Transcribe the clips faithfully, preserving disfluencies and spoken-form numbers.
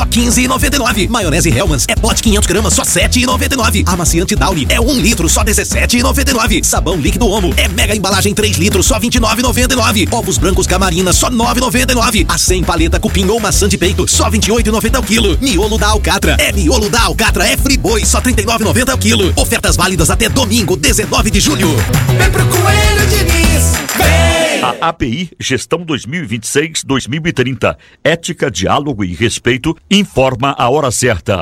quinze reais e noventa e nove centavos. Maionese Hellmann's é pote quinhentos gramas, só sete reais e noventa e nove centavos. Amaciante Downy é um litro, só dezessete reais e noventa e nove centavos. Sabão líquido Omo é mega embalagem três litros, só vinte e nove reais e noventa e nove centavos. Ovos brancos Camarina, só nove reais e noventa e nove centavos. A cem paleta cupim ou maçã de peito, só vinte e oito reais e noventa centavos ao quilo. Miolo da Alcatra é miolo da Alcatra, é Friboi, só trinta e nove reais e noventa centavos ao quilo. Ofertas válidas até domingo, dezenove de julho. Vem pro Coelho Diniz, vem! A API Gestão dois mil e vinte e seis a dois mil e trinta. Ética, diálogo e respeito informa a hora certa.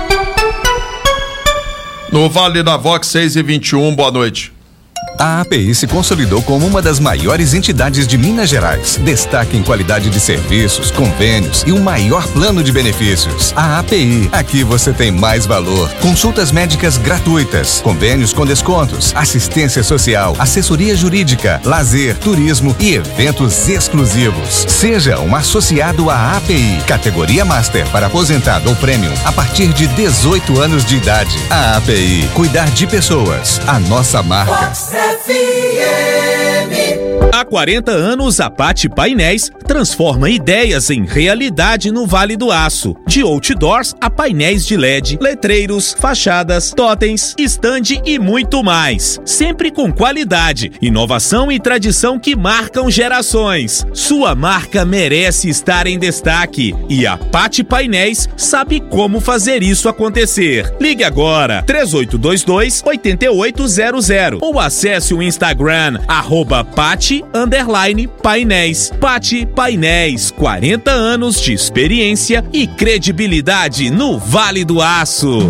No Vale da Vox seis e vinte e um, boa noite. A API se consolidou como uma das maiores entidades de Minas Gerais. Destaque em qualidade de serviços, convênios e o maior plano de benefícios. A API, aqui você tem mais valor. Consultas médicas gratuitas, convênios com descontos, assistência social, assessoria jurídica, lazer, turismo e eventos exclusivos. Seja um associado à API, categoria Master para aposentado ou Premium a partir de dezoito anos de idade. A API, cuidar de pessoas, a nossa marca. F M. Há quarenta anos, a Pati Painéis transforma ideias em realidade no Vale do Aço. De outdoors a painéis de L E D, letreiros, fachadas, totens, estande e muito mais. Sempre com qualidade, inovação e tradição que marcam gerações. Sua marca merece estar em destaque e a Pati Painéis sabe como fazer isso acontecer. Ligue agora três oito dois dois, oito oito zero zero ou acesse o Instagram arroba Pati underline painéis. Pati Painéis, quarenta anos de experiência e credibilidade no Vale do Aço.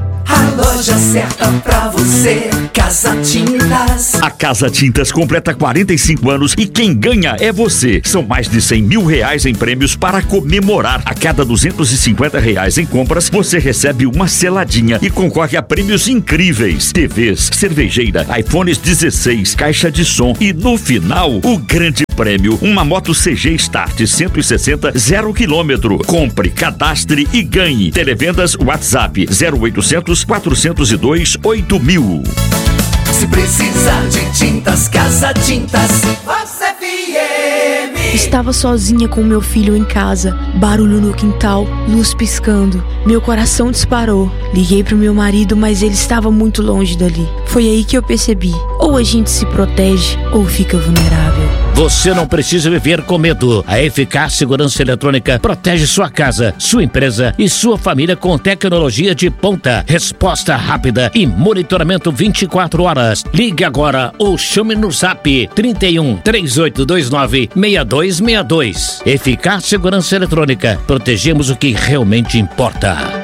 A loja certa pra você, Casa Tintas. A Casa Tintas completa quarenta e cinco anos e quem ganha é você. São mais de cem mil reais em prêmios para comemorar. A cada duzentos e cinquenta reais em compras, você recebe uma seladinha e concorre a prêmios incríveis. T Vs, cervejeira, iPhones dezesseis, caixa de som e no final, o grande prêmio, uma moto C G Start cento e sessenta, zero quilômetro. Compre, cadastre e ganhe. Televendas WhatsApp zero oitocentos, quatrocentos e dois, oito mil. Se precisar de tintas, Casa Tintas, Vox F M. Estava sozinha com meu filho em casa, barulho no quintal, luz piscando. Meu coração disparou. Liguei pro meu marido, mas ele estava muito longe dali. Foi aí que eu percebi: ou a gente se protege ou fica vulnerável. Você não precisa viver com medo. A Eficaz Segurança Eletrônica protege sua casa, sua empresa e sua família com tecnologia de ponta, resposta rápida e monitoramento vinte e quatro horas. Ligue agora ou chame no Zap trinta e um, três oito dois nove, seis dois seis dois. Eficaz Segurança Eletrônica. Protegemos o que realmente importa.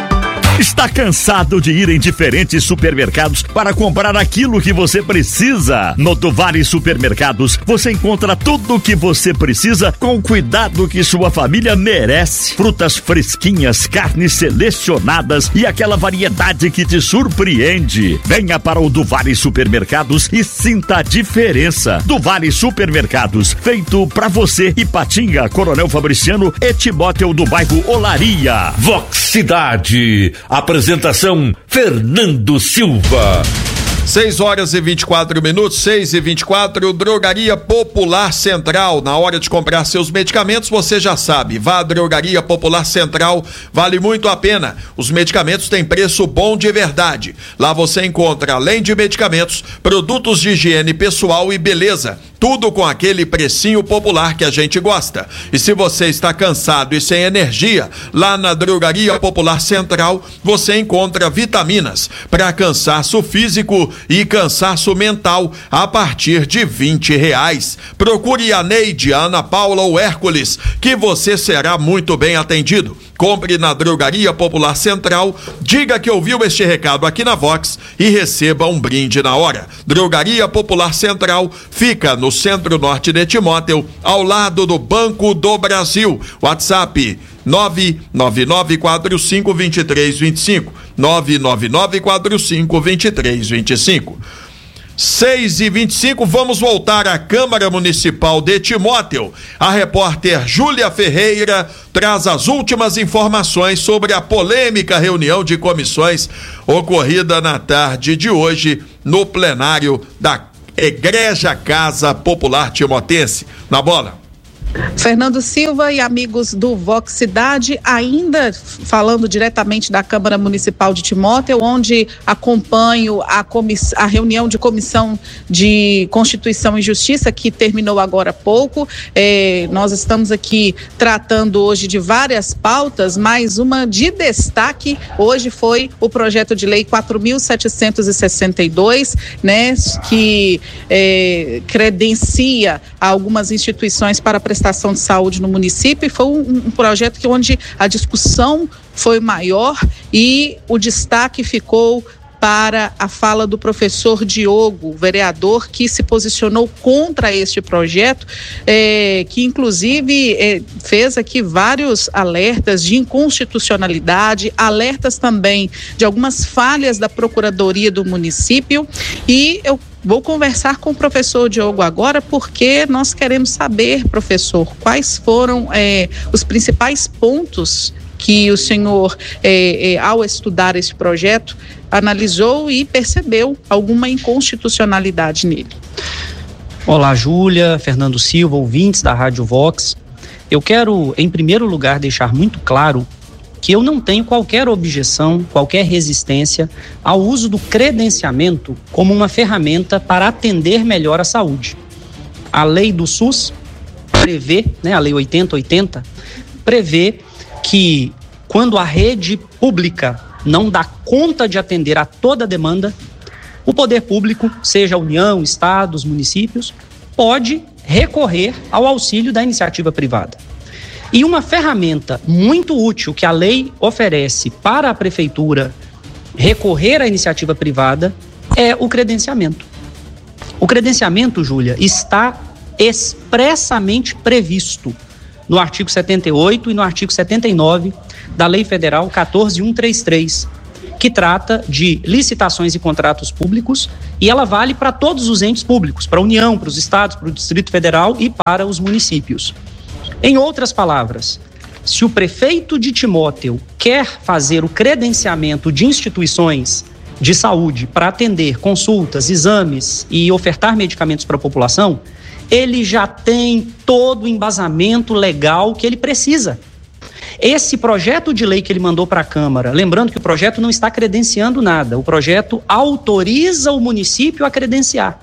Está cansado de ir em diferentes supermercados para comprar aquilo que você precisa? No Duvari Supermercados, você encontra tudo o que você precisa com o cuidado que sua família merece. Frutas fresquinhas, carnes selecionadas e aquela variedade que te surpreende. Venha para o Duvari Supermercados e sinta a diferença. Duvari Supermercados, feito pra você. Ipatinga, Coronel Fabriciano e Timóteo do bairro Olaria. Vox Cidade. Apresentação Fernando Silva. seis horas e vinte e quatro minutos, seis e vinte e quatro, Drogaria Popular Central. Na hora de comprar seus medicamentos, você já sabe, vá à Drogaria Popular Central, vale muito a pena. Os medicamentos têm preço bom de verdade. Lá você encontra, além de medicamentos, produtos de higiene pessoal e beleza. Tudo com aquele precinho popular que a gente gosta. E se você está cansado e sem energia, lá na Drogaria Popular Central, você encontra vitaminas para cansaço físico e cansaço mental a partir de vinte reais. Procure a Neide, a Ana Paula ou Hércules, que você será muito bem atendido. Compre na Drogaria Popular Central, diga que ouviu este recado aqui na Vox e receba um brinde na hora. Drogaria Popular Central fica no centro-norte de Timóteo, ao lado do Banco do Brasil. WhatsApp nove nove nove quatro cinco dois três dois cinco, nove nove nove quatro cinco dois três dois cinco. seis e vinte e cinco, vamos voltar à Câmara Municipal de Timóteo. A repórter Júlia Ferreira traz as últimas informações sobre a polêmica reunião de comissões ocorrida na tarde de hoje no plenário da Igreja Casa Popular Timotense. Na bola. Fernando Silva e amigos do Vox Cidade, ainda falando diretamente da Câmara Municipal de Timóteo, onde acompanho a, comiss- a reunião de Comissão de Constituição e Justiça, que terminou agora há pouco. É, nós estamos aqui tratando hoje de várias pautas, mas uma de destaque hoje foi o projeto de lei quatro mil setecentos e sessenta e dois, né, que é, credencia algumas instituições para a prestação de saúde no município, e foi um, um projeto que, onde a discussão foi maior e o destaque ficou para a fala do professor Diogo, vereador, que se posicionou contra este projeto, é, que inclusive é, fez aqui vários alertas de inconstitucionalidade, alertas também de algumas falhas da Procuradoria do município, e eu vou conversar com o professor Diogo agora, porque nós queremos saber, professor, quais foram é, os principais pontos que o senhor, é, é, ao estudar esse projeto, analisou e percebeu alguma inconstitucionalidade nele. Olá, Júlia, Fernando Silva, ouvintes da Rádio Vox. Eu quero, em primeiro lugar, deixar muito claro que eu não tenho qualquer objeção, qualquer resistência ao uso do credenciamento como uma ferramenta para atender melhor a saúde. A lei do SUS prevê, né, a lei oitenta oitenta, prevê que quando a rede pública não dá conta de atender a toda a demanda, o poder público, seja a União, estados, municípios, pode recorrer ao auxílio da iniciativa privada. E uma ferramenta muito útil que a lei oferece para a prefeitura recorrer à iniciativa privada é o credenciamento. O credenciamento, Júlia, está expressamente previsto no artigo setenta e oito e no artigo setenta e nove da Lei Federal quatorze mil cento e trinta e três, que trata de licitações e contratos públicos, e ela vale para todos os entes públicos, para a União, para os estados, para o Distrito Federal e para os municípios. Em outras palavras, se o prefeito de Timóteo quer fazer o credenciamento de instituições de saúde para atender consultas, exames e ofertar medicamentos para a população, ele já tem todo o embasamento legal que ele precisa. Esse projeto de lei que ele mandou para a Câmara, lembrando que o projeto não está credenciando nada, o projeto autoriza o município a credenciar.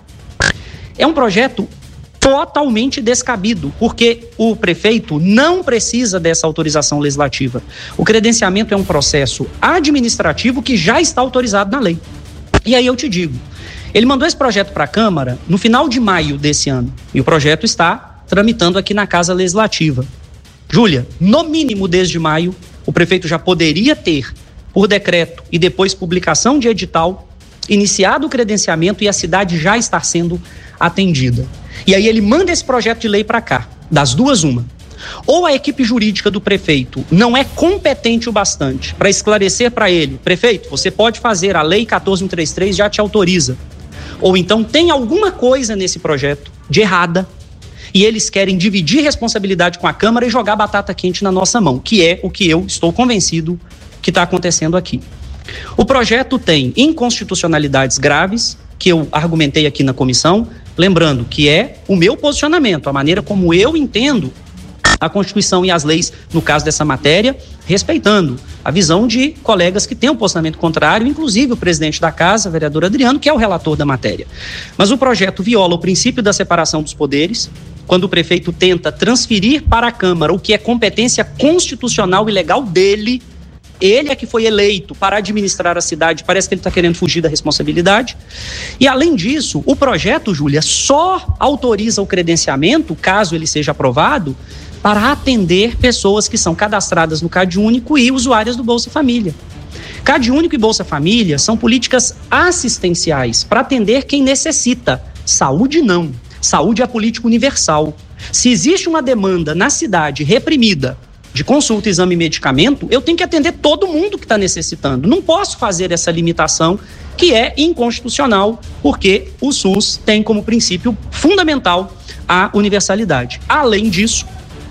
É um projeto totalmente descabido, porque o prefeito não precisa dessa autorização legislativa. O credenciamento é um processo administrativo que já está autorizado na lei. E aí eu te digo, ele mandou esse projeto para a Câmara no final de maio desse ano, e o projeto está tramitando aqui na Casa Legislativa. Júlia, no mínimo desde maio, o prefeito já poderia ter, por decreto e depois publicação de edital, iniciado o credenciamento e a cidade já está sendo atendida. E aí ele manda esse projeto de lei para cá, das duas uma. Ou a equipe jurídica do prefeito não é competente o bastante para esclarecer para ele, prefeito, você pode fazer, a lei quatorze mil cento e trinta e três já te autoriza. Ou então tem alguma coisa nesse projeto de errada, e eles querem dividir responsabilidade com a Câmara e jogar batata quente na nossa mão, que é o que eu estou convencido que está acontecendo aqui. O projeto tem inconstitucionalidades graves, que eu argumentei aqui na comissão, lembrando que é o meu posicionamento, a maneira como eu entendo a Constituição e as leis, no caso dessa matéria, respeitando a visão de colegas que têm um posicionamento contrário, inclusive o presidente da Casa, o vereador Adriano, que é o relator da matéria. Mas o projeto viola o princípio da separação dos poderes, quando o prefeito tenta transferir para a Câmara o que é competência constitucional e legal dele. Ele é que foi eleito para administrar a cidade, parece que ele está querendo fugir da responsabilidade. E além disso, o projeto, Júlia, só autoriza o credenciamento, caso ele seja aprovado, para atender pessoas que são cadastradas no CadÚnico e usuárias do Bolsa Família. CadÚnico e Bolsa Família são políticas assistenciais para atender quem necessita. Saúde não. Saúde é a política universal. Se existe uma demanda na cidade reprimida de consulta, exame e medicamento, eu tenho que atender todo mundo que está necessitando. Não posso fazer essa limitação que é inconstitucional, porque o SUS tem como princípio fundamental a universalidade. Além disso,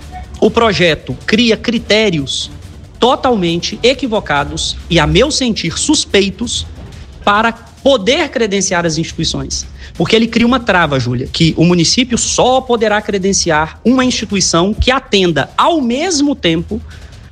o projeto cria critérios totalmente equivocados e, a meu sentir, suspeitos para poder credenciar as instituições. Porque ele cria uma trava, Júlia, que o município só poderá credenciar uma instituição que atenda ao mesmo tempo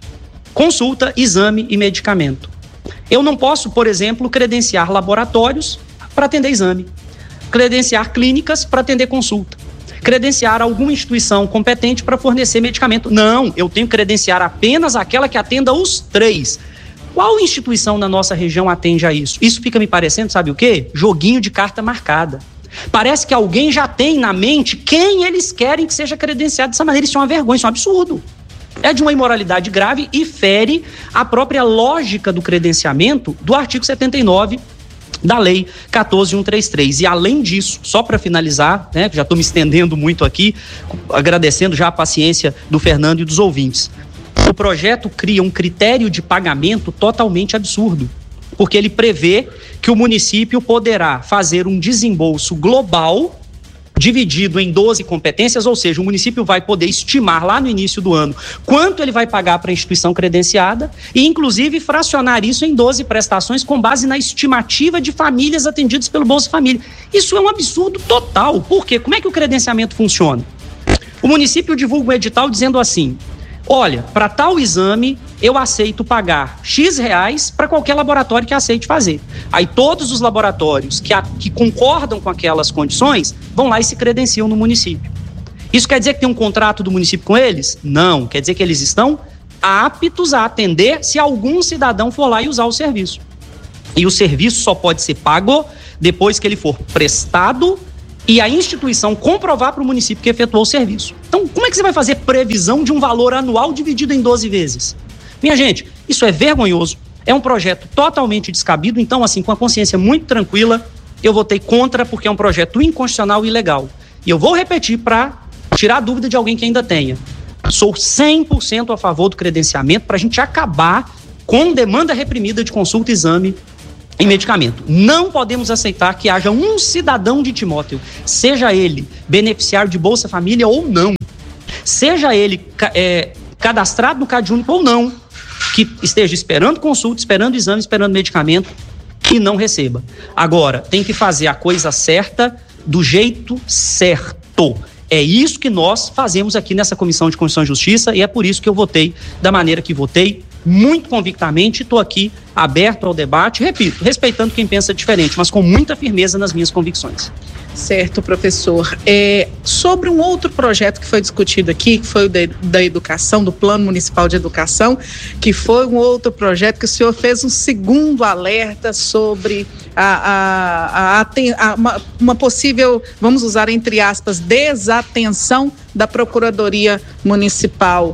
consulta, exame e medicamento. Eu não posso, por exemplo, credenciar laboratórios para atender exame, credenciar clínicas para atender consulta, credenciar alguma instituição competente para fornecer medicamento. Não, eu tenho que credenciar apenas aquela que atenda os três. Qual instituição na nossa região atende a isso? Isso fica me parecendo, sabe o quê? Joguinho de carta marcada. Parece que alguém já tem na mente quem eles querem que seja credenciado dessa maneira. Isso é uma vergonha, isso é um absurdo. É de uma imoralidade grave e fere a própria lógica do credenciamento do artigo setenta e nove da Lei quatorze mil cento e trinta e três. E além disso, só para finalizar, né, já estou me estendendo muito aqui, agradecendo já a paciência do Fernando e dos ouvintes. O projeto cria um critério de pagamento totalmente absurdo, porque ele prevê que o município poderá fazer um desembolso global dividido em doze competências, ou seja, o município vai poder estimar lá no início do ano quanto ele vai pagar para a instituição credenciada e, inclusive, fracionar isso em doze prestações com base na estimativa de famílias atendidas pelo Bolsa Família. Isso é um absurdo total. Por quê? Como é que o credenciamento funciona? O município divulga um edital dizendo assim: olha, para tal exame eu aceito pagar X reais para qualquer laboratório que aceite fazer. Aí todos os laboratórios que, a, que concordam com aquelas condições vão lá e se credenciam no município. Isso quer dizer que tem um contrato do município com eles? Não, quer dizer que eles estão aptos a atender se algum cidadão for lá e usar o serviço. E o serviço só pode ser pago depois que ele for prestado e a instituição comprovar para o município que efetuou o serviço. Então, como é que você vai fazer previsão de um valor anual dividido em doze vezes? Minha gente, isso é vergonhoso, é um projeto totalmente descabido, então, assim, com a consciência muito tranquila, eu votei contra porque é um projeto inconstitucional e ilegal. E eu vou repetir para tirar a dúvida de alguém que ainda tenha. Sou cem por cento a favor do credenciamento para a gente acabar com demanda reprimida de consulta, exame e medicamento. Não podemos aceitar que haja um cidadão de Timóteo, seja ele beneficiário de Bolsa Família ou não, seja ele é, cadastrado no CadÚnico ou não, que esteja esperando consulta, esperando exame, esperando medicamento e não receba. Agora, tem que fazer a coisa certa do jeito certo. É isso que nós fazemos aqui nessa Comissão de Constituição e Justiça e é por isso que eu votei da maneira que votei, muito convictamente, estou aqui aberto ao debate, repito, respeitando quem pensa diferente, mas com muita firmeza nas minhas convicções. Certo, professor. É, sobre um outro projeto que foi discutido aqui, que foi o de, da educação, do Plano Municipal de Educação, que foi um outro projeto que o senhor fez um segundo alerta sobre a, a, a, a, a uma, uma possível, vamos usar entre aspas, desatenção da Procuradoria Municipal.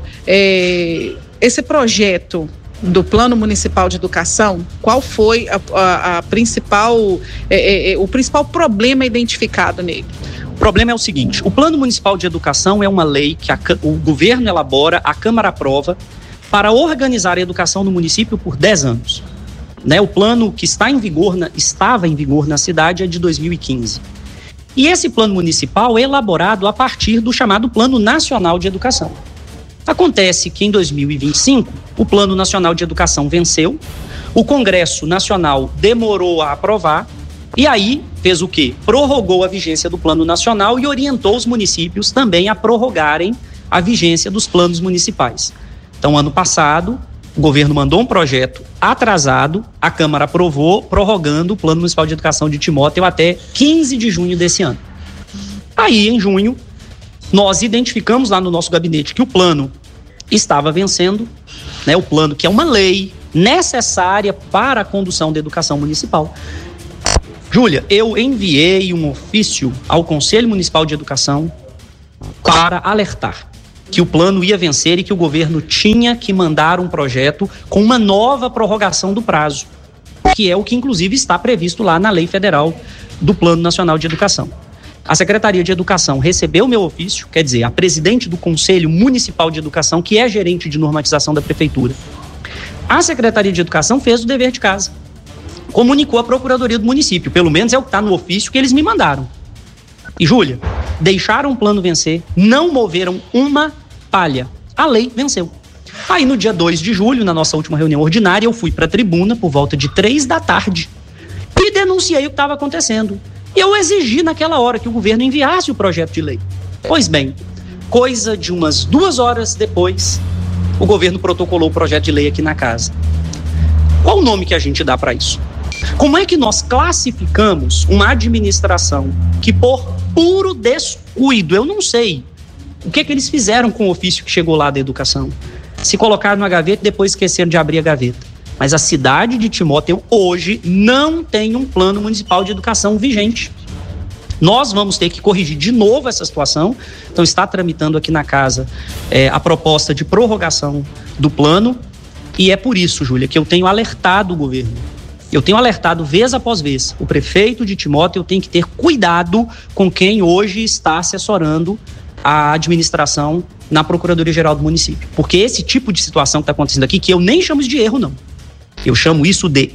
É, esse projeto do Plano Municipal de Educação, qual foi a, a, a principal, é, é, o principal problema identificado nele? O problema é o seguinte: o Plano Municipal de Educação é uma lei que a, o governo elabora, a Câmara aprova, para organizar a educação no município por dez anos. Né? O plano que está em vigor, na, estava em vigor na cidade é de dois mil e quinze. E esse plano municipal é elaborado a partir do chamado Plano Nacional de Educação. Acontece que em dois mil e vinte e cinco, o Plano Nacional de Educação venceu, o Congresso Nacional demorou a aprovar, e aí fez o quê? Prorrogou a vigência do Plano Nacional e orientou os municípios também a prorrogarem a vigência dos planos municipais. Então, ano passado, o governo mandou um projeto atrasado, a Câmara aprovou, prorrogando o Plano Municipal de Educação de Timóteo até quinze de junho desse ano. Aí, em junho, nós identificamos lá no nosso gabinete que o plano estava vencendo, né, o plano que é uma lei necessária para a condução da educação municipal. Júlia, eu enviei um ofício ao Conselho Municipal de Educação para alertar que o plano ia vencer e que o governo tinha que mandar um projeto com uma nova prorrogação do prazo, que é o que inclusive está previsto lá na Lei Federal do Plano Nacional de Educação. A Secretaria de Educação recebeu o meu ofício, quer dizer, a presidente do Conselho Municipal de Educação, que é gerente de normatização da Prefeitura. A Secretaria de Educação fez o dever de casa. Comunicou à Procuradoria do município, pelo menos é o que está no ofício que eles me mandaram. E, Júlia, deixaram o plano vencer, não moveram uma palha. A lei venceu. Aí, no dia dois de julho, na nossa última reunião ordinária, eu fui para a tribuna por volta de três da tarde e denunciei o que estava acontecendo. E eu exigi naquela hora que o governo enviasse o projeto de lei. Pois bem, coisa de umas duas horas depois, o governo protocolou o projeto de lei aqui na casa. Qual o nome que a gente dá para isso? Como é que nós classificamos uma administração que, por puro descuido, eu não sei o que é que eles fizeram com o ofício que chegou lá da educação? Se colocaram na gaveta e depois esqueceram de abrir a gaveta. Mas a cidade de Timóteo hoje não tem um plano municipal de educação vigente. Nós vamos ter que corrigir de novo essa situação. Então está tramitando aqui na casa é, a proposta de prorrogação do plano. E é por isso, Júlia, que eu tenho alertado o governo. Eu tenho alertado vez após vez. O prefeito de Timóteo tem que ter cuidado com quem hoje está assessorando a administração na Procuradoria-Geral do município. Porque esse tipo de situação que está acontecendo aqui, que eu nem chamo de erro, não. Eu chamo isso de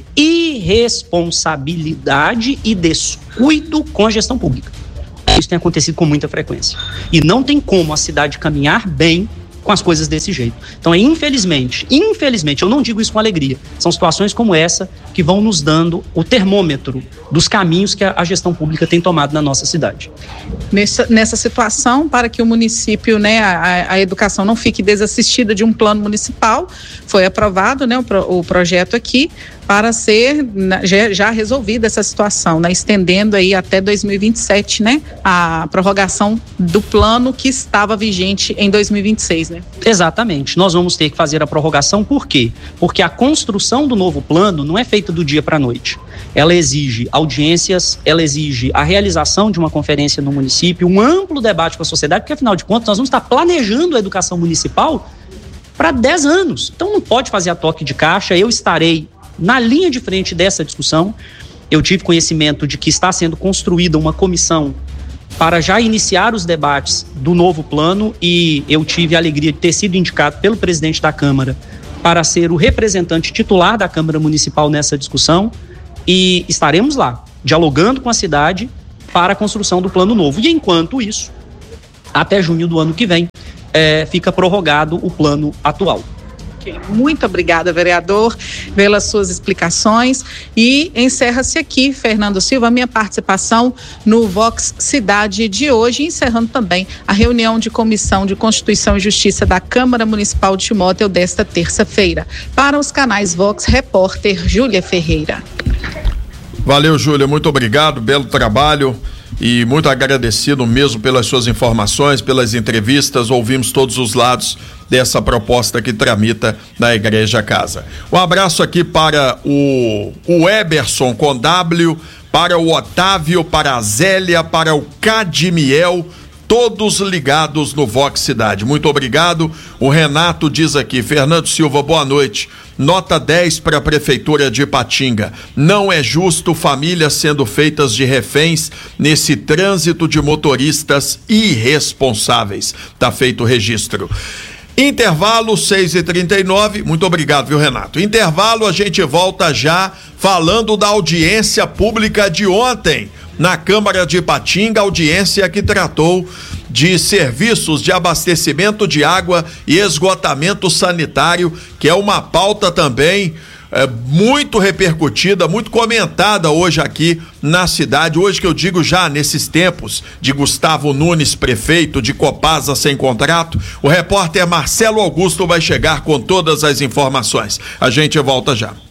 irresponsabilidade e descuido com a gestão pública. Isso tem acontecido com muita frequência. E não tem como a cidade caminhar bem com as coisas desse jeito. Então, é infelizmente, infelizmente, eu não digo isso com alegria, são situações como essa que vão nos dando o termômetro dos caminhos que a gestão pública tem tomado na nossa cidade. Nessa, nessa situação, para que o município, né, a, a educação não fique desassistida de um plano municipal, foi aprovado, né, o, pro, o projeto aqui para ser já, já resolvida essa situação, né, estendendo aí até dois mil e vinte e sete, né, a prorrogação do plano que estava vigente em dois mil e vinte e seis, né? Exatamente. Nós vamos ter que fazer a prorrogação, por quê? Porque a construção do novo plano não é feita do dia para a noite. Ela exige audiências, ela exige a realização de uma conferência no município, um amplo debate com a sociedade, porque afinal de contas nós vamos estar planejando a educação municipal para dez anos. Então não pode fazer a toque de caixa. Eu estarei na linha de frente dessa discussão. Eu tive conhecimento de que está sendo construída uma comissão para já iniciar os debates do novo plano e eu tive a alegria de ter sido indicado pelo presidente da Câmara para ser o representante titular da Câmara Municipal nessa discussão e estaremos lá, dialogando com a cidade para a construção do plano novo. E enquanto isso, até junho do ano que vem, é, fica prorrogado o plano atual. Muito obrigada, vereador, pelas suas explicações. E encerra-se aqui, Fernando Silva, a minha participação no Vox Cidade de hoje, encerrando também a reunião de Comissão de Constituição e Justiça da Câmara Municipal de Timóteo desta terça-feira. Para os canais Vox, repórter Júlia Ferreira. Valeu, Júlia, muito obrigado, belo trabalho. E muito agradecido mesmo pelas suas informações, pelas entrevistas, ouvimos todos os lados dessa proposta que tramita na Igreja Casa. Um abraço aqui para o, o Eberson com W, para o Otávio, para a Zélia, para o Cadimiel, todos ligados no Vox Cidade. Muito obrigado. O Renato diz aqui, Fernando Silva, boa noite. Nota dez para a Prefeitura de Ipatinga. Não é justo famílias sendo feitas de reféns nesse trânsito de motoristas irresponsáveis. Tá feito o registro. Intervalo seis e trinta e nove. Muito obrigado, viu, Renato? Intervalo, a gente volta já falando da audiência pública de ontem na Câmara de Ipatinga, audiência que tratou de serviços de abastecimento de água e esgotamento sanitário, que é uma pauta também é, muito repercutida, muito comentada hoje aqui na cidade. Hoje que eu digo já nesses tempos de Gustavo Nunes, prefeito de Copasa sem contrato, o repórter Marcelo Augusto vai chegar com todas as informações. A gente volta já.